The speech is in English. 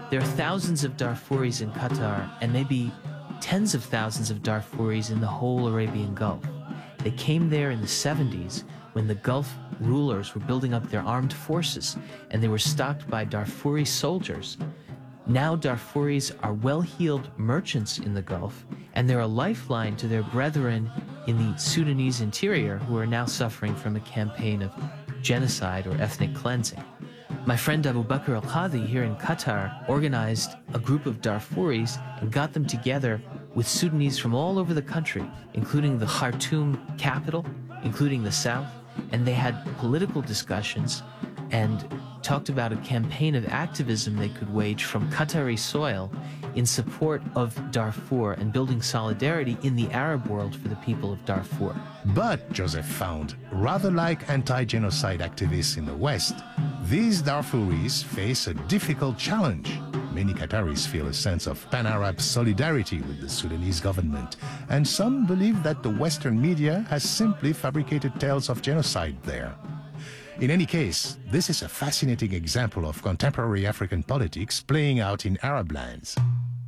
There are thousands of Darfuris in Qatar and maybe tens of thousands of Darfuris in the whole Arabian Gulf. They came there in the 70s when the Gulf rulers were building up their armed forces and they were stocked by Darfuri soldiers. Now Darfuris are well-heeled merchants in the Gulf, and they're a lifeline to their brethren in the Sudanese interior who are now suffering from a campaign of genocide or ethnic cleansing. My friend Abu Bakr al-Qadhi here in Qatar organized a group of Darfuris and got them together with Sudanese from all over the country, including the Khartoum capital, including the south, and they had political discussions and talked about a campaign of activism they could wage from Qatari soil in support of Darfur and building solidarity in the Arab world for the people of Darfur. But, Joseph found, rather like anti-genocide activists in the West, these Darfuris face a difficult challenge. Many Qataris feel a sense of pan-Arab solidarity with the Sudanese government, and some believe that the Western media has simply fabricated tales of genocide there. In any case, this is a fascinating example of contemporary African politics playing out in Arab lands.